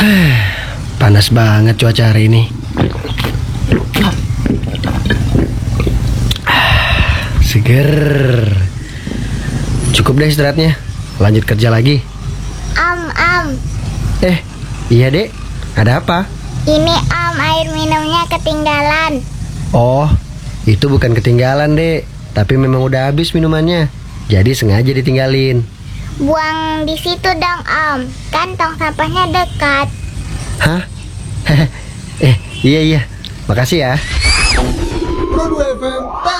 Panas banget cuaca hari ini. Seger. Cukup deh istirahatnya. Lanjut kerja lagi. Am. Iya dek. Ada apa? Ini air minumnya ketinggalan. Oh, itu bukan ketinggalan dek, tapi memang udah habis minumannya. Jadi sengaja ditinggalin. Buang di situ dong, Om. Kan tong sampahnya dekat. Hah? Iya. Makasih ya.